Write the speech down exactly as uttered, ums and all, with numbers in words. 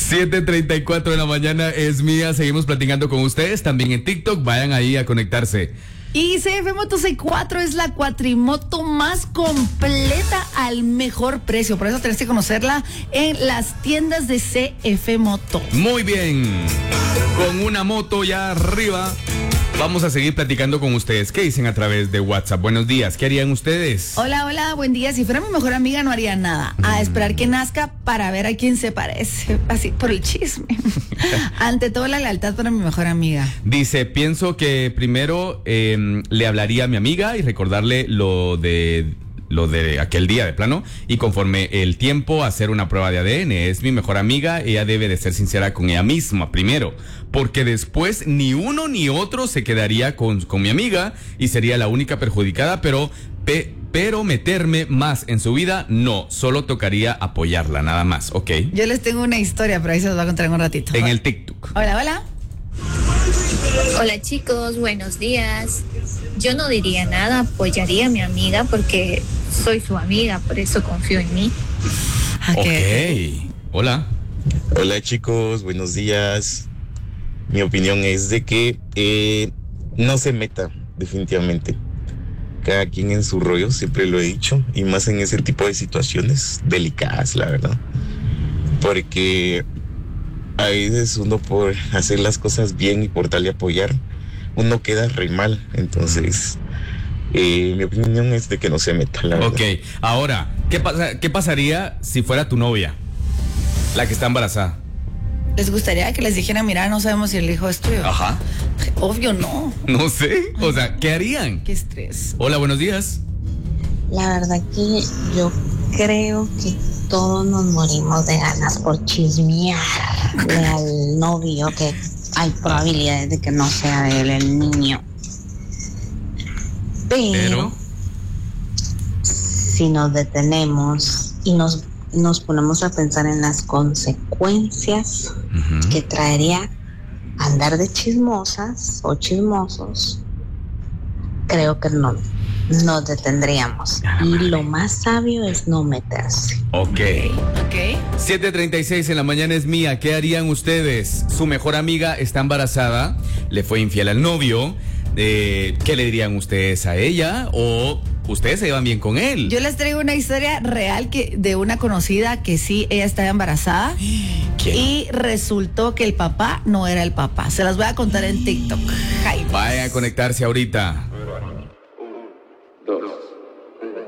siete treinta y cuatro de la mañana es mía. Seguimos platicando con ustedes. También en TikTok. Vayan ahí a conectarse. Y C F Moto C cuatro es la cuatrimoto más completa al mejor precio. Por eso tenés que conocerla en las tiendas de C F Moto. Muy bien. Con una moto ya arriba, vamos a seguir platicando con ustedes. ¿Qué dicen a través de WhatsApp? Buenos días. ¿Qué harían ustedes? Hola, hola, buen día. Si fuera mi mejor amiga no haría nada. A esperar que nazca para ver a quién se parece. Así, por el chisme. Ante todo, la lealtad para mi mejor amiga. Dice, pienso que primero eh, le hablaría a mi amiga y recordarle lo de... lo de aquel día de plano, y conforme el tiempo hacer una prueba de A D N. Es mi mejor amiga, ella debe de ser sincera con ella misma primero, porque después ni uno ni otro se quedaría con, con mi amiga y sería la única perjudicada, pero pe, pero meterme más en su vida, no, solo tocaría apoyarla, nada más, ¿ok? Yo les tengo una historia, pero ahí se los voy a contar en un ratito. En el TikTok. Hola, hola. Hola chicos, buenos días. Yo no diría nada, apoyaría a mi amiga porque soy su amiga, por eso confío en mí. Okay. Ok. Hola. Hola chicos, buenos días. Mi opinión es de que eh, no se meta, definitivamente. Cada quien en su rollo, siempre lo he dicho, y más en ese tipo de situaciones delicadas, la verdad. Porque a veces uno por hacer las cosas bien y por darle a apoyar, uno queda re mal. Entonces, eh, mi opinión es de que no se meta, la verdad. Ok, ahora, ¿qué pasa, qué pasaría si fuera tu novia, la que está embarazada? ¿Les gustaría que les dijera, mira, no sabemos si el hijo es tuyo? Ajá. Obvio no. No sé, o sea, ¿qué harían? Qué estrés. Hola, buenos días. La verdad que yo creo que todos nos morimos de ganas por chismearle al novio que hay probabilidades de que no sea él el niño. Pero, Pero si nos detenemos y nos, nos ponemos a pensar en las consecuencias uh-huh. que traería andar de chismosas o chismosos, creo que no nos detendríamos. Ah, y vale. Lo más sabio es no meterse. Ok. Ok. siete treinta y seis en la mañana es mía. ¿Qué harían ustedes? Su mejor amiga está embarazada, le fue infiel al novio. Eh, ¿Qué le dirían ustedes a ella? ¿O ustedes se llevan bien con él? Yo les traigo una historia real que de una conocida que sí, ella estaba embarazada. ¿Quién? Y resultó que el papá no era el papá. Se las voy a contar en TikTok. Vayan a conectarse ahorita.